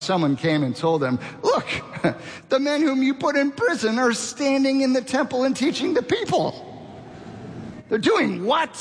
Someone came and told them, look, the men whom you put in prison are standing in the temple and teaching the people. They're doing what?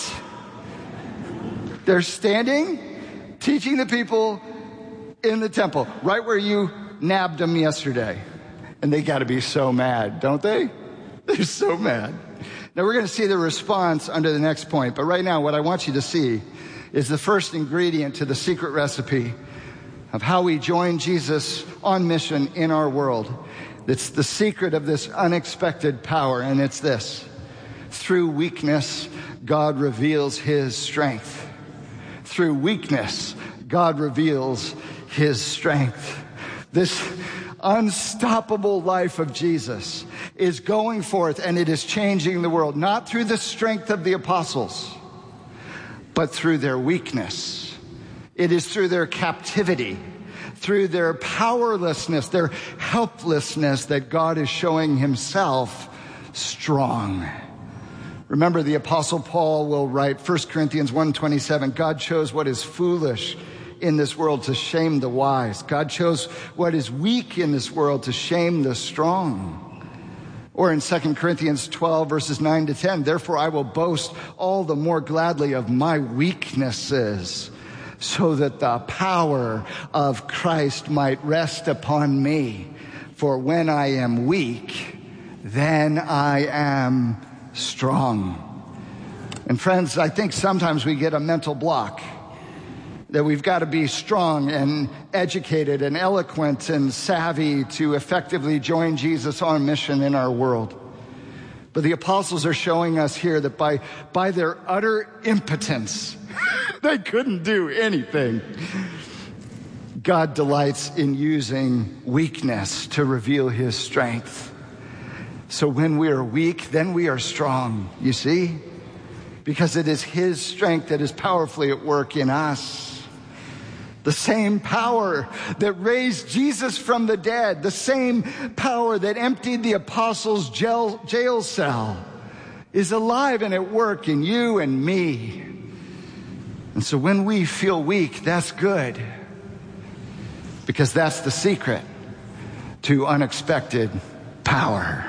They're standing, teaching the people in the temple, right where you nabbed them yesterday. And they got to be so mad, don't they? They're so mad. Now we're going to see the response under the next point. But right now, what I want you to see is the first ingredient to the secret recipe of how we join Jesus on mission in our world. It's the secret of this unexpected power, and it's this. Through weakness, God reveals his strength. Through weakness, God reveals his strength. This unstoppable life of Jesus is going forth, and it is changing the world, not through the strength of the apostles, but through their weakness. It is through their captivity, through their powerlessness, their helplessness, that God is showing himself strong. Remember, the Apostle Paul will write, 1 Corinthians 1:27, God chose what is foolish in this world to shame the wise. God chose what is weak in this world to shame the strong. Or in 2 Corinthians 12, verses 9 to 10, therefore I will boast all the more gladly of my weaknesses, so that the power of Christ might rest upon me. For when I am weak, then I am strong. And friends, I think sometimes we get a mental block that we've got to be strong and educated and eloquent and savvy to effectively join Jesus on mission in our world. But the apostles are showing us here that by their utter impotence, they couldn't do anything. God delights in using weakness to reveal his strength. So when we are weak, then we are strong, you see? Because it is his strength that is powerfully at work in us. The same power that raised Jesus from the dead, the same power that emptied the apostles' jail cell, is alive and at work in you and me. And so when we feel weak, that's good, because that's the secret to unexpected power.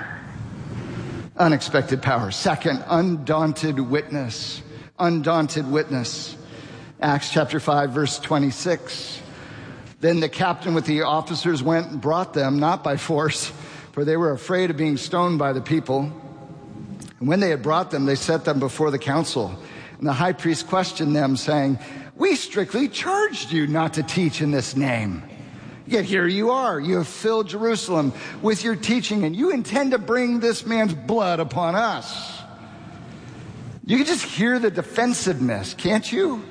Unexpected power. Second, undaunted witness. Undaunted witness. Acts chapter 5, verse 26. Then the captain with the officers went and brought them, not by force, for they were afraid of being stoned by the people. And when they had brought them, they set them before the council. And the high priest questioned them, saying, we strictly charged you not to teach in this name. Yet here you are. You have filled Jerusalem with your teaching, and you intend to bring this man's blood upon us. You can just hear the defensiveness, can't you?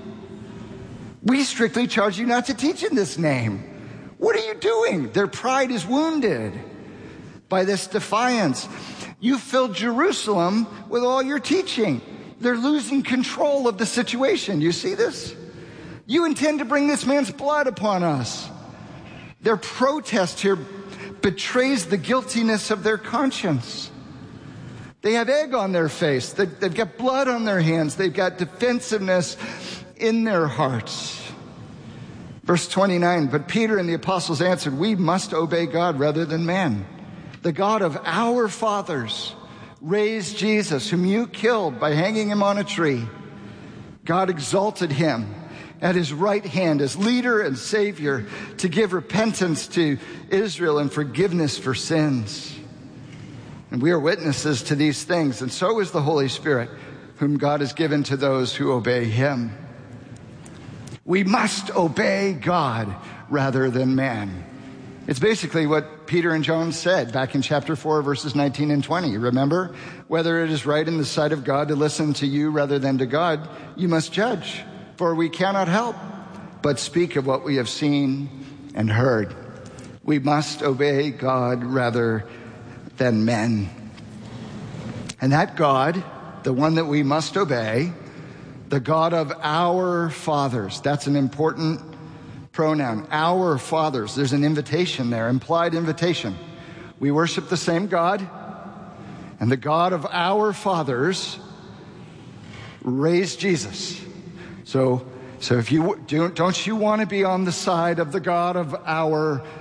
We strictly charge you not to teach in this name. What are you doing? Their pride is wounded by this defiance. You filled Jerusalem with all your teaching. They're losing control of the situation. You see this? You intend to bring this man's blood upon us. Their protest here betrays the guiltiness of their conscience. They have egg on their face. They've got blood on their hands. They've got defensiveness in their hearts. Verse 29, but Peter and the apostles answered, we must obey God rather than man. The God of our fathers raised Jesus, whom you killed by hanging him on a tree. God exalted him at his right hand as leader and savior to give repentance to Israel and forgiveness for sins. And we are witnesses to these things, and so is the Holy Spirit, whom God has given to those who obey him. We must obey God rather than man. It's basically what Peter and John said back in chapter 4, verses 19 and 20. Remember, whether it is right in the sight of God to listen to you rather than to God, you must judge. For we cannot help but speak of what we have seen and heard. We must obey God rather than men. And that God, the one that we must obey, the God of our fathers, that's an important pronoun, our fathers. There's an invitation there, implied invitation. We worship the same God, and the God of our fathers raised Jesus. So So if you don't you want to be on the side of the God of our